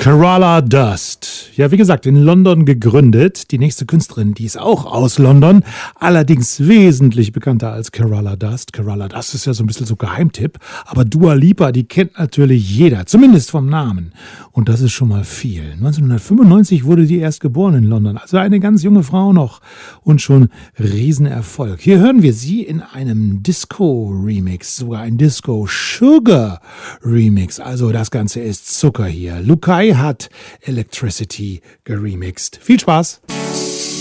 Kerala Dust. Ja, wie gesagt, in London gegründet. Die nächste Künstlerin, die ist auch aus London, allerdings wesentlich bekannter als Kerala Dust. Kerala Dust ist ja so ein bisschen so Geheimtipp, aber Dua Lipa, die kennt natürlich jeder, zumindest vom Namen. Und das ist schon mal viel. 1995 wurde die erst geboren in London, also eine ganz junge Frau noch und schon Riesenerfolg. Hier hören wir sie in einem Disco-Remix, sogar ein Disco-Sugar-Remix. Also das Ganze ist Zucker hier. Lukai hat Electricity geremixed. Viel Spaß!